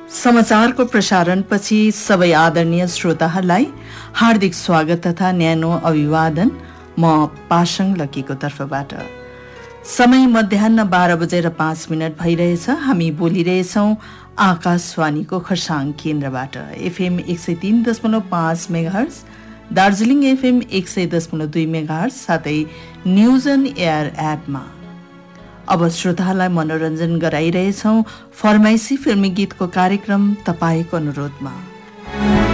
समाचारको प्रसारणपछि सबै आदरणीय श्रोताहरूलाई हार्दिक स्वागत तथा न्यानो अभिवादन। म पासाङ लकीको तर्फबाट। समय मध्याह्न 12:05 भइरहेछ। हामी बोलिरहेछौँ आकाशवाणीको खरसाङ केन्द्रबाट। FM 103.5 megahertz, Darjeeling FM 100.2 megahertz साथै न्युज अन एयर एपमा। अब श्रोताहरूलाई मनोरञ्जन गराइरहेछौँ फरमाइसी फिल्मी गीतको कार्यक्रम तपाईँको अनुरोधमा।